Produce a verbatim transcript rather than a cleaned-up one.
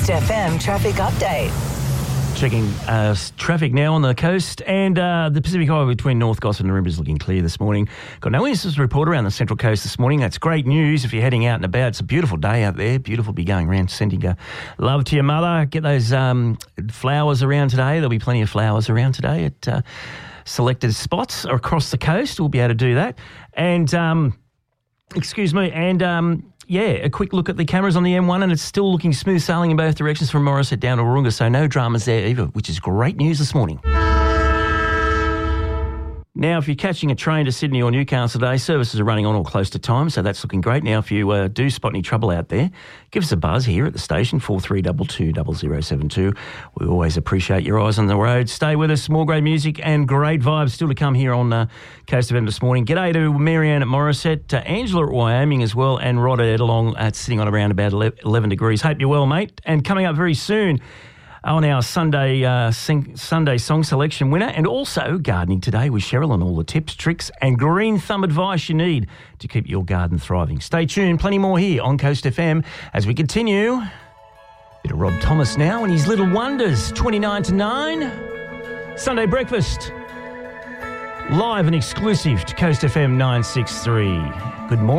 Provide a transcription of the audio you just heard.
Coast F M traffic update. Checking uh, traffic now on the coast, and uh, the Pacific Highway between North Goss and Naroomba is looking clear this morning. Got no incidents to report around the Central Coast this morning. That's great news if you're heading out and about. It's a beautiful day out there. Beautiful to be going around sending uh, love to your mother. Get those um, flowers around today. There'll be plenty of flowers around today at uh, selected spots across the coast. We'll be able to do that. And, um, excuse me, and... Um, Yeah, a quick look at the cameras on the M one, and it's still looking smooth sailing in both directions from Morisset down to Wahroonga, so no dramas there either, which is great news this morning. Now, if you're catching a train to Sydney or Newcastle today, services are running on or close to time, so that's looking great. Now, if you uh, do spot any trouble out there, give us a buzz here at the station, four three two two, zero zero seven two. We always appreciate your eyes on the road. Stay with us. More great music and great vibes still to come here on uh, Coast of M this morning. G'day to Marianne at Morisset, uh, Angela at Wyoming as well, and Rod at Edelong at sitting on around about eleven degrees. Hope you're well, mate. And coming up very soon on our Sunday uh, sing, Sunday song selection winner, and also gardening today with Cheryl and all the tips, tricks and green thumb advice you need to keep your garden thriving. Stay tuned, plenty more here on Coast F M as we continue. Bit of Rob Thomas now and his Little Wonders, twenty-nine to nine. Sunday breakfast, live and exclusive to Coast F M nine six three. Good morning.